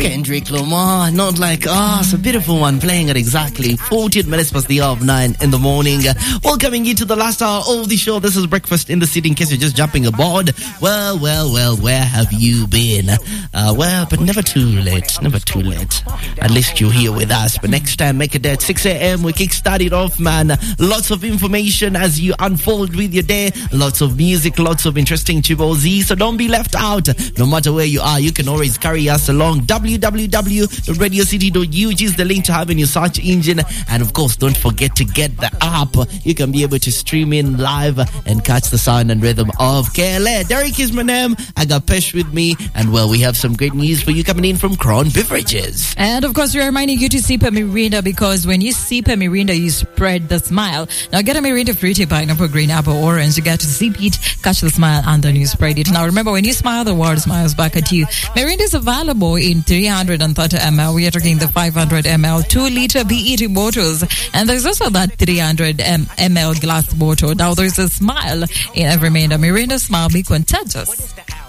Kendrick Lamar, not like us, a beautiful one, playing at exactly 14 minutes past the hour of 9 in the morning. Welcoming you to the last hour of the show. This is Breakfast in the City, in case you're just jumping aboard. Well, where have you been? But never too late, never too late. At least you're here with us. But next time, make it at 6 a.m. We kickstart it off, man. Lots of information as you unfold with your day. Lots of music, lots of interesting Chibozi. So don't be left out. No matter where you are, you can always carry us along. www.radiocity.ug is the link to have in your search engine. And of course, don't forget to get the app. You can be able to stream in live and catch the sound and rhythm of KLA. Derek is my name. I got Pesh with me. And well, we have some great news for you coming in from Crown Beverages. And of course, we're reminding you to sip a Mirinda, because when you sip a Mirinda, you spread the smile. Now get a Mirinda fruity, pineapple, green apple, orange. You get to sip it, catch the smile, and then you spread it. Now remember, when you smile, the world smiles back at you. Mirinda is available in 330 ml. We are talking the 500 ml 2-liter PET bottles, and there's also that 300 ml glass bottle. Now there's a smile in every Mirinda. Mirinda smile, be contagious.